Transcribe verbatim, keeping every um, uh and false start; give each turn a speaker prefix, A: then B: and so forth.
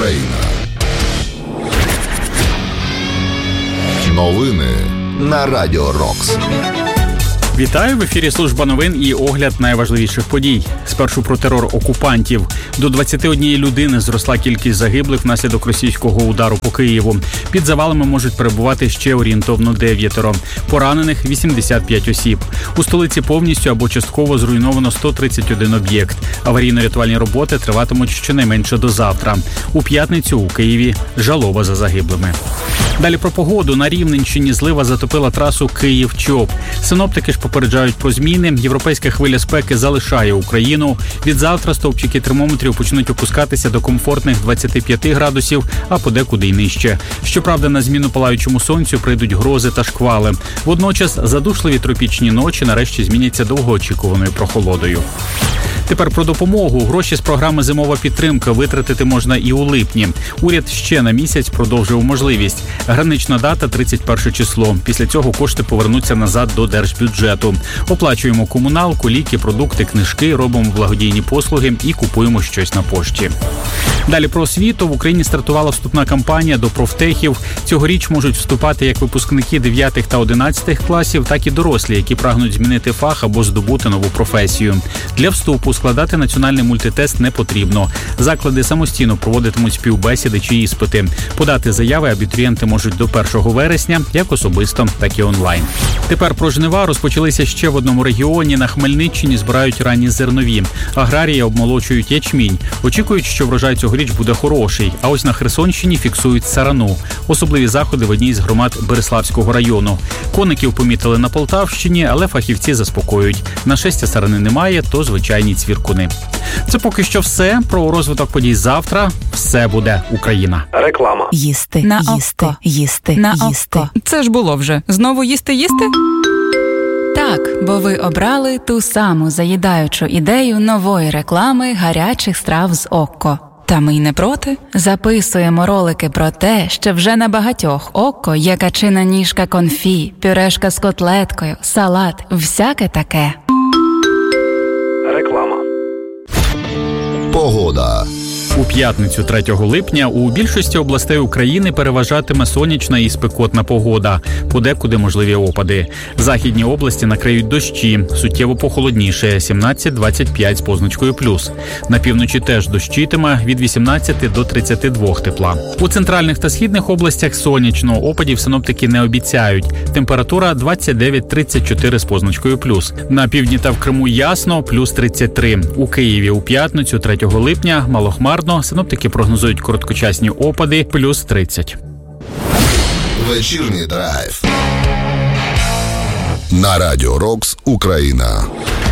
A: Україна. Новини на Радіо Рокс.
B: Вітаю! В ефірі служба новин і огляд найважливіших подій. Спершу про терор окупантів. До двадцяти однієї людини зросла кількість загиблих внаслідок російського удару по Києву. Під завалами можуть перебувати ще орієнтовно дев'ятеро. Поранених – вісімдесят п'ять осіб. У столиці повністю або частково зруйновано сто тридцять один об'єкт. Аварійно-рятувальні роботи триватимуть щонайменше до завтра. У п'ятницю у Києві жалоба за загиблими. Далі про погоду. На Рівненщині злива затопила трасу Київ-Чоп. Синоптики ж попереджають про зміни. Європейська хвиля спеки залишає Україну. Від завтра стовпчики термометрів почнуть опускатися до комфортних двадцяти п'яти градусів, а подекуди й нижче. Щоправда, на зміну палаючому сонцю прийдуть грози та шквали. Водночас задушливі тропічні ночі нарешті зміняться довгоочікуваною прохолодою. Тепер про допомогу. Гроші з програми «Зимова підтримка» витратити можна і у липні. Уряд ще на місяць продовжив можливість. Гранична дата – тридцять перше число. Після цього кошти повернуться назад до держбюджету. Оплачуємо комуналку, ліки, продукти, книжки, робимо благодійні послуги і купуємо щось на пошті. Далі про освіту. В Україні стартувала вступна кампанія до профтехів. Цьогоріч можуть вступати як випускники дев'ятих та одинадцятих класів, так і дорослі, які прагнуть змінити фах або здобути нову професію. Для вступу складати національний мультитест не потрібно. Заклади самостійно проводитимуть співбесіди чи іспити. Подати заяви абітурієнти можуть до першого вересня, як особисто, так і онлайн. Тепер про жнива. Розпочалися ще в одному регіоні. На Хмельниччині збирають ранні зернові. Аграрії обмолочують ячмінь. Очікують, що врожай цьогоріч буде хороший. А ось на Херсонщині фіксують сарану. Особливі заходи в одній з громад Береславського району. Коників помітили на Полтавщині, але фахівці заспокоюють. На щастя, сарани немає, то звичайні цвіркуни. Це поки що все. Про розвиток подій завтра. Все буде Україна.
C: Реклама.
D: Їсти, на їсти, око. їсти, на їсти.
E: Око. Це ж було вже. Знову їсти, їсти?
D: Так, бо ви обрали ту саму заїдаючу ідею нової реклами гарячих страв з Окко. Та ми й не проти. Записуємо ролики про те, що вже на багатьох Окко є качина ніжка конфі, пюрешка з котлеткою, салат, всяке таке.
C: Реклама.
A: Погода.
B: У п'ятницю третього липня у більшості областей України переважатиме сонячна і спекотна погода. Подекуди можливі опади. Західні області накриють дощі. Суттєво похолодніше – сімнадцять - двадцять п'ять з позначкою плюс. На півночі теж дощитиме від вісімнадцяти до тридцяти двох тепла. У центральних та східних областях сонячно. Опадів синоптики не обіцяють. Температура двадцять дев'ять - тридцять чотири з позначкою плюс. На півдні та в Криму ясно – плюс тридцять три. У Києві у п'ятницю третього липня малохмарно. Синоптики прогнозують короткочасні опади – плюс тридцять.
A: Вечірній драйв. На Радіо Рокс Україна.